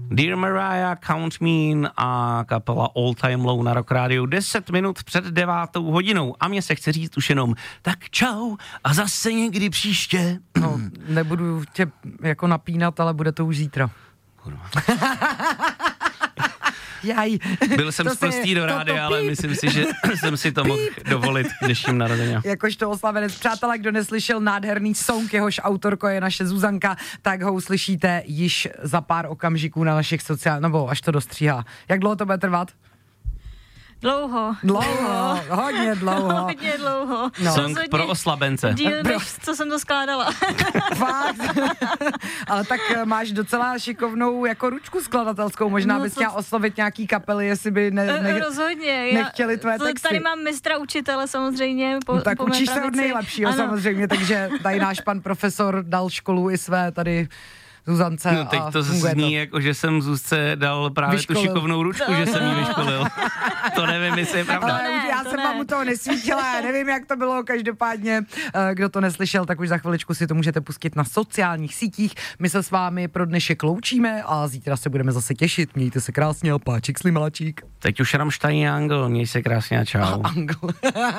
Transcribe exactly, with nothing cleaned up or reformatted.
Dear Mariah, Count Me In a kapela All Time Low na Rock Radio deset minut před devátou hodinou. A mě se chce říct už jenom tak čau a zase někdy příště. No, nebudu tě jako napínat, ale bude to už zítra. Jaj. Byl jsem sprostý do rády, ale myslím si, že jsem si to mohl dovolit k dnešním narozením. Jakožto oslavenec. Přátelé, kdo neslyšel nádherný song, jehož autorko je naše Zuzanka, tak ho uslyšíte již za pár okamžiků na našich sociálních, nebo až to dostříhá. Jak dlouho to bude trvat? Dlouho. Dlouho, hodně dlouho. Hodně dlouho. No. Song pro oslabence. Díl, než co jsem to skládala. Fakt. Ale tak máš docela šikovnou jako ručku skladatelskou, možná no bys chtěla oslovit nějaký kapely, jestli by ne, ne, rozhodně. nechtěli tvé texty. Tady mám mistra učitele samozřejmě. Po, no, tak po učíš se od nejlepšího ano. samozřejmě, takže tady náš pan profesor dal školu i své tady Zuzance. No teď to zní jako, že jsem Zuzce dal právě vyškolil. Tu šikovnou ručku, že jsem jí vyškolil. To nevím, jestli je pravda. Ale ne, já jsem vám u toho nesvítila, já nevím, jak to bylo, každopádně, kdo to neslyšel, tak už za chviličku si to můžete pustit na sociálních sítích. My se s vámi pro dnešek loučíme a zítra se budeme zase těšit. Mějte se krásně a páčik slimáčík. Teď už Rammstein Angel, měj se krásně a čau. A Angel.